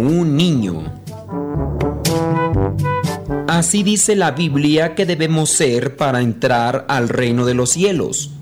Un niño. Así dice la Biblia que debemos ser para entrar al reino de los cielos.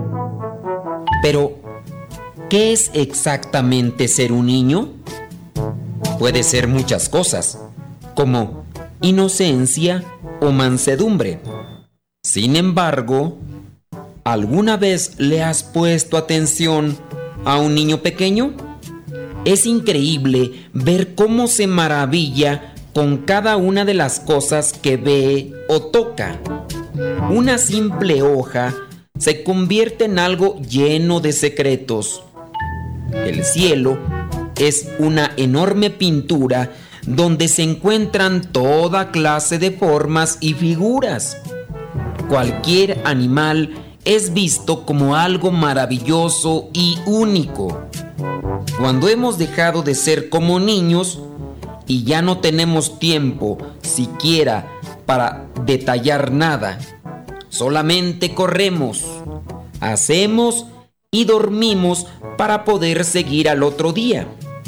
Pero, ¿qué es exactamente ser un niño? Puede ser muchas cosas, como inocencia o mansedumbre. Sin embargo, ¿alguna vez le has puesto atención a un niño pequeño? Es increíble ver cómo se maravilla con cada una de las cosas que ve o toca. Una simple hoja se convierte en algo lleno de secretos. El cielo es una enorme pintura donde se encuentran toda clase de formas y figuras. Cualquier animal es visto como algo maravilloso y único. Cuando hemos dejado de ser como niños y ya no tenemos tiempo siquiera para detallar nada, solamente corremos, hacemos y dormimos para poder seguir al otro día.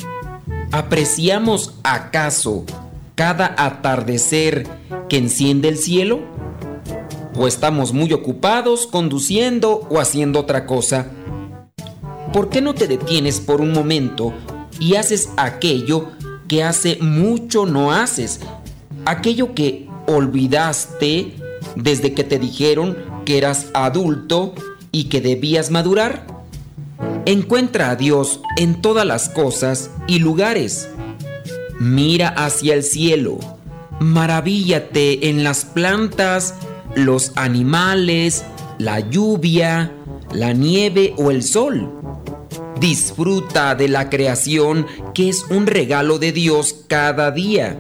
¿Apreciamos acaso cada atardecer que enciende el cielo? ¿O estamos muy ocupados conduciendo o haciendo otra cosa? ¿Por qué no te detienes por un momento y haces aquello que hace mucho no haces? Aquello que olvidaste desde que te dijeron que eras adulto y que debías madurar. Encuentra a Dios en todas las cosas y lugares. Mira hacia el cielo. Maravíllate en las plantas, los animales, la lluvia, la nieve o el sol. Disfruta de la creación que es un regalo de Dios cada día.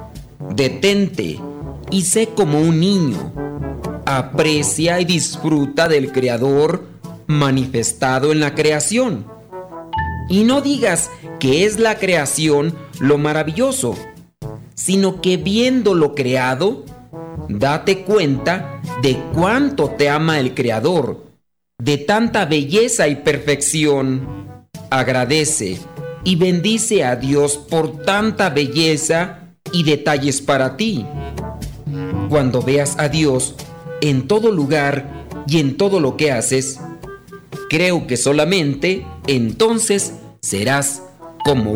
Detente y sé como un niño. Aprecia y disfruta del Creador manifestado en la creación. Y no digas que es la creación lo maravilloso, sino que viendo lo creado, date cuenta de cuánto te ama el Creador, de tanta belleza y perfección. Agradece y bendice a Dios por tanta belleza y detalles para ti. Cuando veas a Dios en todo lugar y en todo lo que haces, creo que solamente entonces serás como